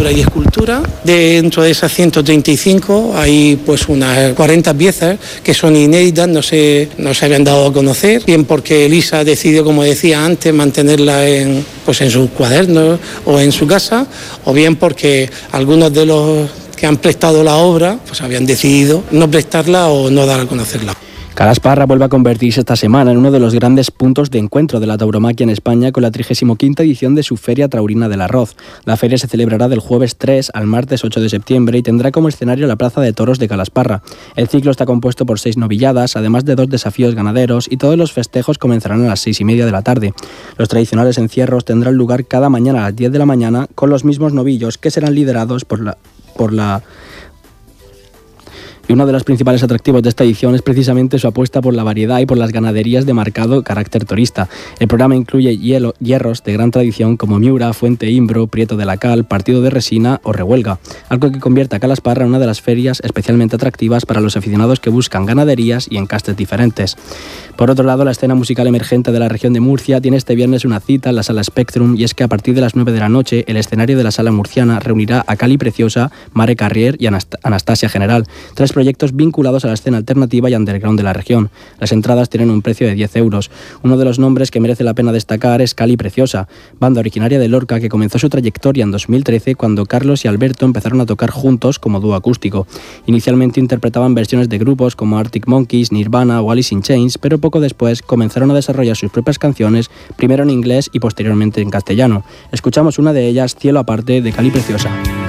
pintura y escultura. Dentro de esas 135 hay pues unas 40 piezas que son inéditas, no se habían dado a conocer, bien porque Elisa decidió, como decía antes, mantenerla en sus cuadernos o en su casa, o bien porque algunos de los que han prestado la obra pues habían decidido no prestarla o no dar a conocerla. Calasparra vuelve a convertirse esta semana en uno de los grandes puntos de encuentro de la tauromaquia en España con la 35ª edición de su Feria Taurina del Arroz. La feria se celebrará del jueves 3 al martes 8 de septiembre y tendrá como escenario la Plaza de Toros de Calasparra. El ciclo está compuesto por 6 novilladas, además de 2 desafíos ganaderos, y todos los festejos comenzarán a las 6:30 de la tarde. Los tradicionales encierros tendrán lugar cada mañana a las 10 de la mañana con los mismos novillos que serán liderados por la Y uno de los principales atractivos de esta edición es precisamente su apuesta por la variedad y por las ganaderías de marcado carácter turista. El programa incluye hierros de gran tradición como Miura, Fuente Imbro, Prieto de la Cal, Partido de Resina o Rehuelga, algo que convierte a Calasparra en una de las ferias especialmente atractivas para los aficionados que buscan ganaderías y encastes diferentes. Por otro lado, la escena musical emergente de la región de Murcia tiene este viernes una cita en la Sala Spectrum, y es que a partir de las 9 de la noche el escenario de la Sala Murciana reunirá a Cali Preciosa, Mare Carrier y Anastasia General, 3 proyectos vinculados a la escena alternativa y underground de la región. Las entradas tienen un precio de 10 euros. Uno de los nombres que merece la pena destacar es Cali Preciosa, banda originaria de Lorca que comenzó su trayectoria en 2013 cuando Carlos y Alberto empezaron a tocar juntos como dúo acústico. Inicialmente interpretaban versiones de grupos como Arctic Monkeys, Nirvana o Alice in Chains, pero poco después comenzaron a desarrollar sus propias canciones, primero en inglés y posteriormente en castellano. Escuchamos una de ellas, Cielo Aparte, de Cali Preciosa.